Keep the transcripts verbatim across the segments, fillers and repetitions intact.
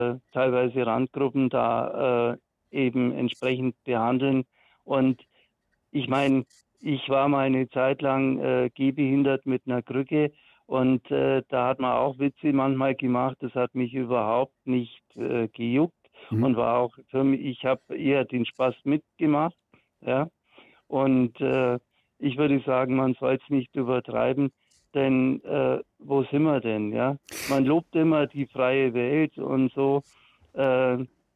teilweise Randgruppen da äh, eben entsprechend behandeln. Und ich meine, ich war mal eine Zeit lang äh, gehbehindert mit einer Krücke und äh, da hat man auch Witze manchmal gemacht. Das hat mich überhaupt nicht äh, gejuckt Mhm. und war auch für mich, ich habe eher den Spaß mitgemacht. Ja. Und äh, ich würde sagen, man soll es nicht übertreiben, denn äh, wo sind wir denn? Ja, man lobt immer die freie Welt und so. Äh,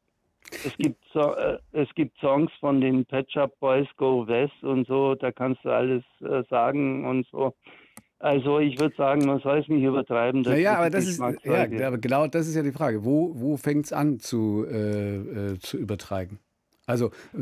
es gibt so, äh, es gibt Songs von den Pet Shop Boys, Go West und so. Da kannst du alles äh, sagen und so. Also ich würde sagen, man soll es nicht übertreiben. Das Naja, ist aber eine das ist, ja, Geschmacksfrage. aber genau das ist ja die Frage. Wo, wo fängt es an zu, äh, äh, zu übertreiben? Also, äh,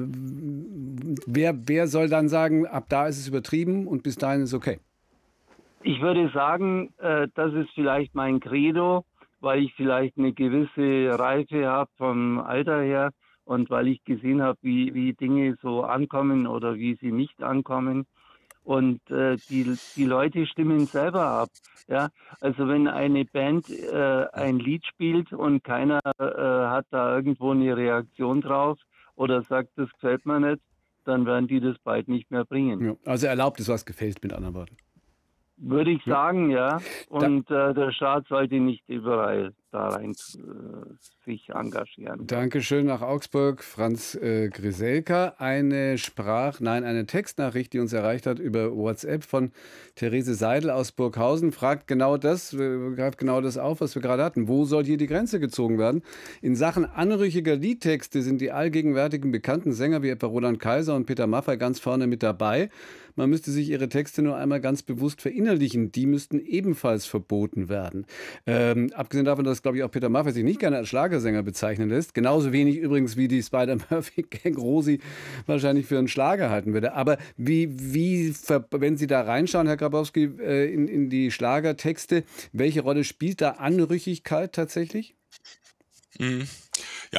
wer, wer soll dann sagen, ab da ist es übertrieben und bis dahin ist es okay? Ich würde sagen, äh, das ist vielleicht mein Credo, weil ich vielleicht eine gewisse Reife habe vom Alter her und weil ich gesehen habe, wie, wie Dinge so ankommen oder wie sie nicht ankommen. Und äh, die, die Leute stimmen selber ab. Ja, also wenn eine Band äh, ein Lied spielt und keiner äh, hat da irgendwo eine Reaktion drauf oder sagt, das gefällt mir nicht, dann werden die das bald nicht mehr bringen. Ja, also erlaubt ist, was gefällt, mit anderen Worten. Würde ich Ja. sagen, ja. Da, Und äh, der Staat sollte nicht überall da rein äh, sich engagieren. Ja. Dankeschön nach Augsburg, Franz äh, Griselka. Eine Sprach-, nein, eine Textnachricht, die uns erreicht hat über WhatsApp von Therese Seidel aus Burghausen, fragt genau das, äh, greift genau das auf, was wir gerade hatten. Wo soll hier die Grenze gezogen werden? In Sachen anrüchiger Liedtexte sind die allgegenwärtigen bekannten Sänger wie etwa Roland Kaiser und Peter Maffay ganz vorne mit dabei. Man müsste sich ihre Texte nur einmal ganz bewusst verinnerlichen. Die müssten ebenfalls verboten werden. Ähm, abgesehen davon, dass, glaube ich, auch Peter Maffay sich nicht gerne als Schlagersänger bezeichnen lässt. Genauso wenig übrigens wie die Spider-Murphy-Gang Rosi wahrscheinlich für einen Schlager halten würde. Aber wie, wie wenn Sie da reinschauen, Herr Grabowski, äh, in, in die Schlagertexte, welche Rolle spielt da Anrüchigkeit tatsächlich? Mhm.